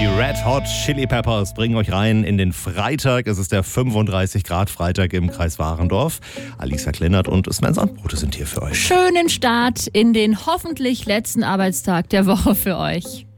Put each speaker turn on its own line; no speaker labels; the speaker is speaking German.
Die Red Hot Chili Peppers bringen euch rein in den Freitag. Es ist der 35 Grad Freitag im Kreis Warendorf. Alisa Kleinert und Sven Sandbrote sind hier für euch.
Schönen Start in den hoffentlich letzten Arbeitstag der Woche für euch.